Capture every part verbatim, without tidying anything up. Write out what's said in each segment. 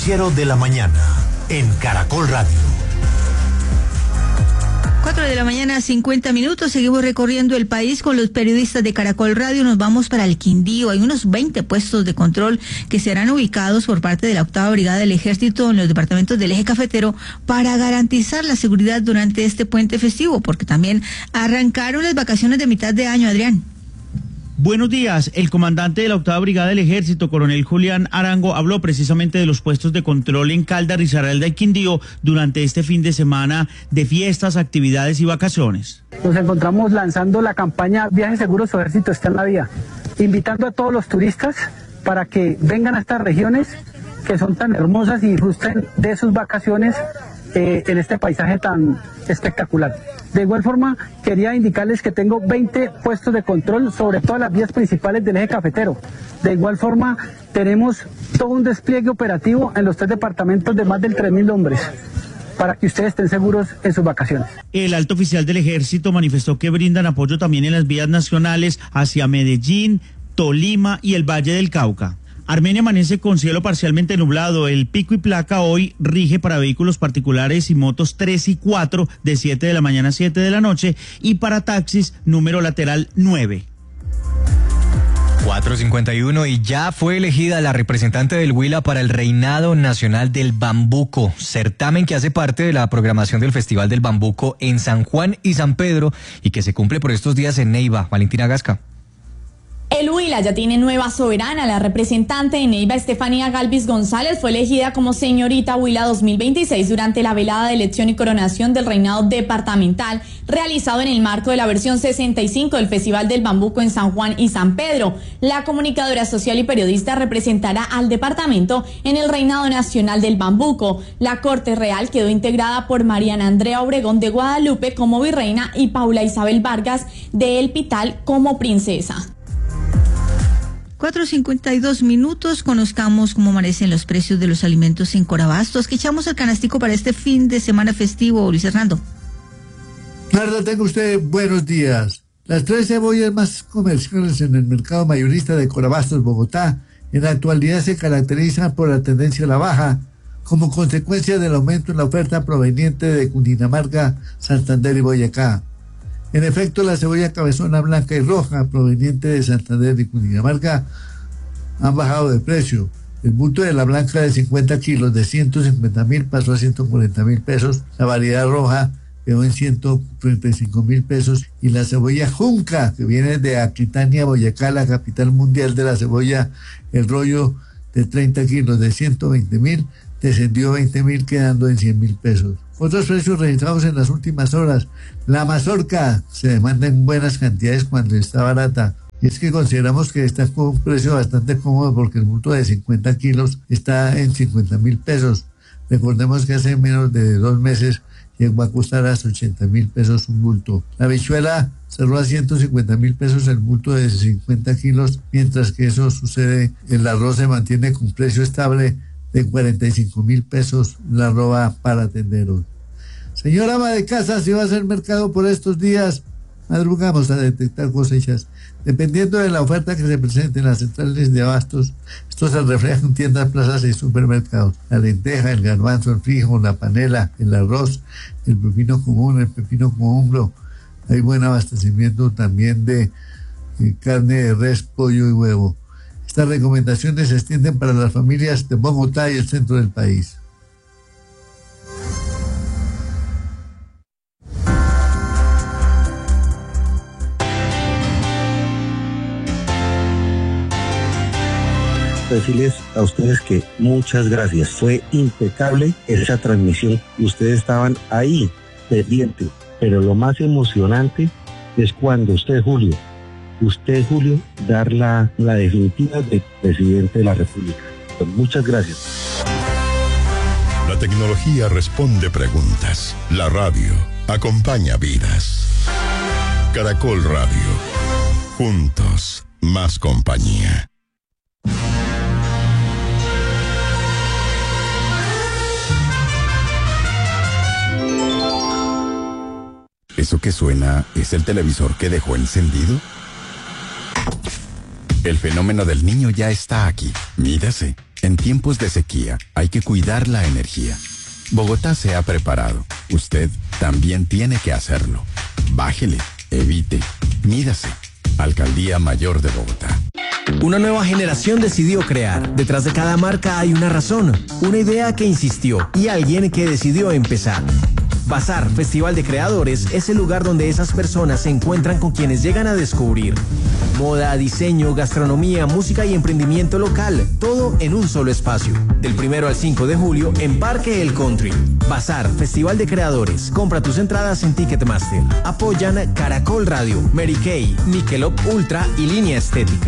noticiero de la mañana en Caracol Radio. cuatro de la mañana, cincuenta minutos. Seguimos recorriendo el país con los periodistas de Caracol Radio. Nos vamos para el Quindío. Hay unos veinte puestos de control que serán ubicados por parte de la octava Brigada del Ejército en los departamentos del Eje Cafetero para garantizar la seguridad durante este puente festivo, porque también arrancaron las vacaciones de mitad de año, Adrián. Buenos días. El comandante de la octava Brigada del Ejército, coronel Julián Arango, habló precisamente de los puestos de control en Caldas, Risaralda y Quindío durante este fin de semana de fiestas, actividades y vacaciones. Nos encontramos lanzando la campaña Viajes Seguros, su ejército está en la vía, invitando a todos los turistas para que vengan a estas regiones que son tan hermosas y disfruten de sus vacaciones eh, en este paisaje tan espectacular. De igual forma, quería indicarles que tengo veinte puestos de control sobre todas las vías principales del Eje Cafetero. De igual forma, tenemos todo un despliegue operativo en los tres departamentos de más de tres mil hombres, para que ustedes estén seguros en sus vacaciones. El alto oficial del Ejército manifestó que brindan apoyo también en las vías nacionales hacia Medellín, Tolima y el Valle del Cauca. Armenia amanece con cielo parcialmente nublado. El pico y placa hoy rige para vehículos particulares y motos tres y cuatro de siete de la mañana a siete de la noche y para taxis número lateral nueve. cuatro cincuenta y uno y ya fue elegida la representante del Huila para el Reinado Nacional del Bambuco, certamen que hace parte de la programación del Festival del Bambuco en San Juan y San Pedro y que se cumple por estos días en Neiva. Valentina Gasca. El Huila ya tiene nueva soberana. La representante de Neiva, Estefanía Galvis González, fue elegida como señorita Huila dos mil veintiséis durante la velada de elección y coronación del reinado departamental realizado en el marco de la versión sesenta y cinco del Festival del Bambuco en San Juan y San Pedro. La comunicadora social y periodista representará al departamento en el Reinado Nacional del Bambuco. La Corte Real quedó integrada por Mariana Andrea Obregón de Guadalupe como virreina y Paula Isabel Vargas de El Pital como princesa. cuatro cincuenta y dos minutos, conozcamos cómo amanecen los precios de los alimentos en Corabastos, que echamos el canastico para este fin de semana festivo, Luis Hernando. Claro, tenga usted buenos días. Las tres cebollas más comerciales en el mercado mayorista de Corabastos, Bogotá, en la actualidad se caracterizan por la tendencia a la baja, como consecuencia del aumento en la oferta proveniente de Cundinamarca, Santander y Boyacá. En efecto, la cebolla cabezona blanca y roja proveniente de Santander y Cundinamarca han bajado de precio. El bulto de la blanca de cincuenta kilos de ciento cincuenta mil pasó a ciento cuarenta mil pesos. La variedad roja quedó en ciento treinta y cinco mil pesos. Y la cebolla junca, que viene de Aquitania, Boyacá, la capital mundial de la cebolla, el rollo de treinta kilos de ciento veinte mil, descendió veinte mil, quedando en cien mil pesos. Otros precios registrados en las últimas horas. La mazorca se demanda en buenas cantidades cuando está barata. Y es que consideramos que está con un precio bastante cómodo porque el bulto de cincuenta kilos está en cincuenta mil pesos. Recordemos que hace menos de dos meses llegó a costar hasta ochenta mil pesos un bulto. La habichuela cerró a ciento cincuenta mil pesos el bulto de cincuenta kilos, mientras que eso sucede, el arroz se mantiene con precio estable de cuarenta y cinco mil pesos la arroba para tenderos. Señora ama de casa, si va a hacer mercado por estos días, madrugamos a detectar cosechas. Dependiendo de la oferta que se presente en las centrales de abastos, esto se refleja en tiendas, plazas y supermercados. La lenteja, el garbanzo, el frijol, la panela, el arroz, el pepino común, el pepino columbro. Hay buen abastecimiento también de eh, carne de res, pollo y huevo. Estas recomendaciones se extienden para las familias de Bogotá y el centro del país. Decirles a ustedes que muchas gracias. Fue impecable esa transmisión y ustedes estaban ahí, pendientes. Pero lo más emocionante es cuando usted, Julio, usted, Julio, dar la, la definitiva de presidente de la República. Pues muchas gracias. La tecnología responde preguntas. La radio acompaña vidas. Caracol Radio. Juntos, más compañía. ¿Eso que suena es el televisor que dejó encendido? El fenómeno del niño ya está aquí. Mídase. En tiempos de sequía hay que cuidar la energía. Bogotá se ha preparado. Usted también tiene que hacerlo. Bájele, evite, mídase. Alcaldía Mayor de Bogotá. Una nueva generación decidió crear. Detrás de cada marca hay una razón, una idea que insistió y alguien que decidió empezar. Bazar, Festival de Creadores, es el lugar donde esas personas se encuentran con quienes llegan a descubrir moda, diseño, gastronomía, música y emprendimiento local, todo en un solo espacio. Del primero al cinco de julio en Parque El Country. Bazar, Festival de Creadores. Compra tus entradas en Ticketmaster. Apoyan Caracol Radio, Mary Kay, Michelob Ultra y Línea Estética.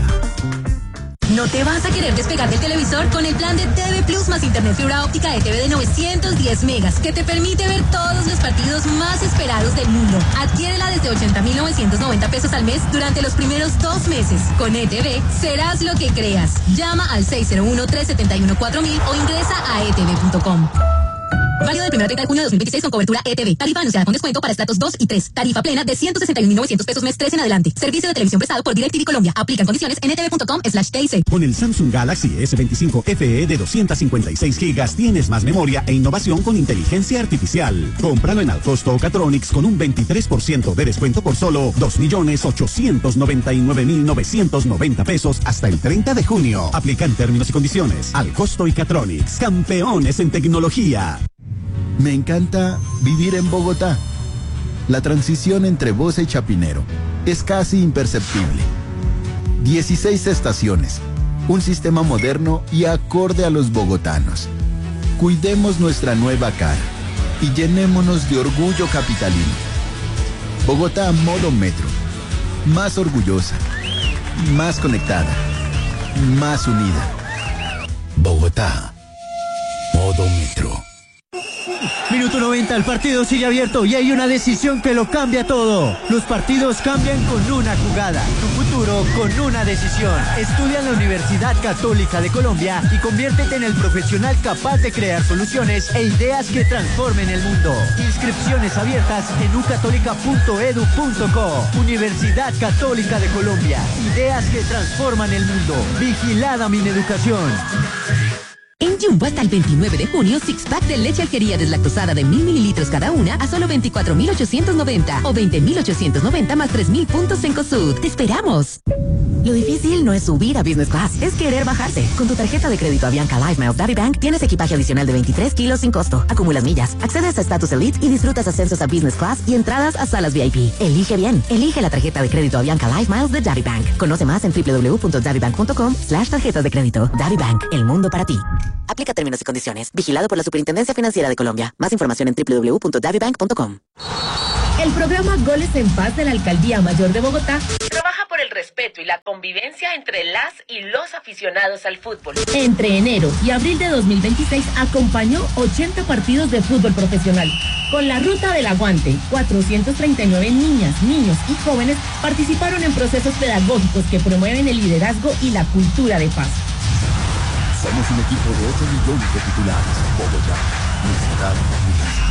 ¿No te vas a querer despegar del televisor con el plan de T V Plus más internet fibra óptica de T V de novecientos diez megas que te permite ver todos los partidos más esperados del mundo? Adquiérela desde ochenta mil novecientos noventa pesos al mes durante los primeros dos meses. Con E T V serás lo que creas. Llama al seis cero uno, tres siete uno, cuatro mil o ingresa a e t v punto com. Válido del primero al treinta de junio de dos mil veintiséis con cobertura E T V. Tarifa anunciada con descuento para estratos dos y tres. Tarifa plena de ciento sesenta y un mil novecientos pesos mes tres en adelante. Servicio de televisión prestado por DirecTV Colombia. Aplican condiciones en e t v punto com slash t i c. Con el Samsung Galaxy S veinticinco F E de doscientos cincuenta y seis gigas tienes más memoria e innovación con inteligencia artificial. Cómpralo en Alcosto o Catronics con un veintitrés por ciento de descuento por solo dos millones ochocientos noventa y nueve mil novecientos noventa pesos hasta el treinta de junio. Aplican términos y condiciones. Alcosto y Catronics, campeones en tecnología. Me encanta vivir en Bogotá. La transición entre Bosa y Chapinero es casi imperceptible. dieciséis estaciones, un sistema moderno y acorde a los bogotanos. Cuidemos nuestra nueva cara y llenémonos de orgullo capitalino. Bogotá modo metro. Más orgullosa, más conectada, más unida. Bogotá, modo metro. Minuto noventa, el partido sigue abierto y hay una decisión que lo cambia todo. Los partidos cambian con una jugada, tu futuro con una decisión. Estudia en la Universidad Católica de Colombia y conviértete en el profesional capaz de crear soluciones e ideas que transformen el mundo. Inscripciones abiertas en u católica punto edu punto co. Universidad Católica de Colombia, ideas que transforman el mundo. Vigilada Mineducación. En Jumbo hasta el veintinueve de junio, six pack de leche alquería deslactosada de mil mililitros cada una a solo veinticuatro mil ochocientos noventa o veinte mil ochocientos noventa más tres mil puntos en COSUD. ¡Te esperamos! Lo difícil no es subir a Business Class, es querer bajarse. Con tu tarjeta de crédito Avianca Life Miles DaviBank tienes equipaje adicional de veintitrés kilos sin costo. Acumulas millas, accedes a Status Elite y disfrutas ascensos a Business Class y entradas a salas V I P. Elige bien. Elige la tarjeta de crédito Avianca Life Miles de DaviBank. Conoce más en w w w punto davibank punto com slash tarjetas de crédito. DaviBank, el mundo para ti. Aplica términos y condiciones. Vigilado por la Superintendencia Financiera de Colombia. Más información en w w w punto davibank punto com. El programa Goles en Paz de la Alcaldía Mayor de Bogotá trabaja por el respeto y la convivencia entre las y los aficionados al fútbol. Entre enero y abril de dos mil veintiséis acompañó ochenta partidos de fútbol profesional. Con la Ruta del Aguante, cuatrocientos treinta y nueve niñas, niños y jóvenes participaron en procesos pedagógicos que promueven el liderazgo y la cultura de paz. Somos un equipo de ocho millones de titulares. Bogotá, mi ciudad, mi casa.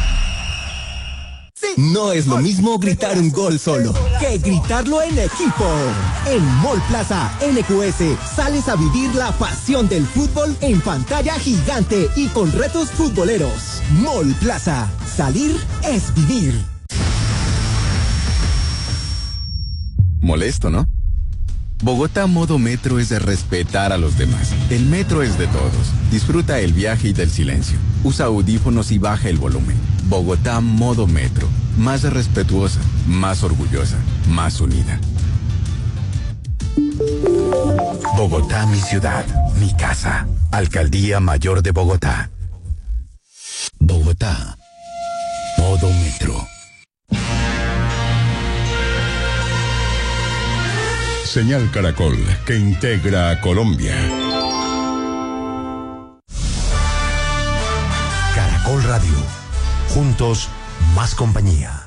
No es lo mismo gritar un gol solo que gritarlo en equipo. En Mall Plaza N Q S sales a vivir la pasión del fútbol en pantalla gigante y con retos futboleros. Mall Plaza, salir es vivir. Molesto, ¿no? Bogotá modo metro es de respetar a los demás. El metro es de todos. Disfruta el viaje y del silencio. Usa audífonos y baja el volumen. Bogotá modo metro. Más respetuosa, más orgullosa, más unida. Bogotá, mi ciudad, mi casa. Alcaldía Mayor de Bogotá. Bogotá, modo metro. Señal Caracol, que integra a Colombia. Caracol Radio. Juntos, más compañía.